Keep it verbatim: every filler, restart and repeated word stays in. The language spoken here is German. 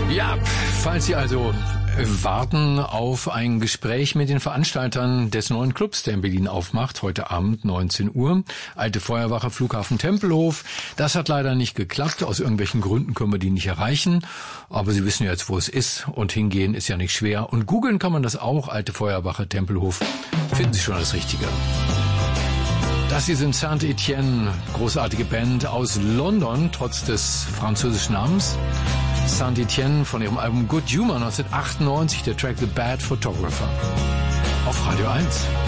Ja, falls Sie also warten auf ein Gespräch mit den Veranstaltern des neuen Clubs, der in Berlin aufmacht, heute Abend neunzehn Uhr. Alte Feuerwache, Flughafen Tempelhof. Das hat leider nicht geklappt. Aus irgendwelchen Gründen können wir die nicht erreichen. Aber Sie wissen ja jetzt, wo es ist. Und hingehen ist ja nicht schwer. Und googeln kann man das auch. Alte Feuerwache, Tempelhof. Finden Sie schon das Richtige. Das hier sind Saint-Etienne, großartige Band aus London, trotz des französischen Namens. Saint-Etienne von ihrem Album Good Humor neunzehnhundertachtundneunzig, der Track The Bad Photographer. Auf Radio eins.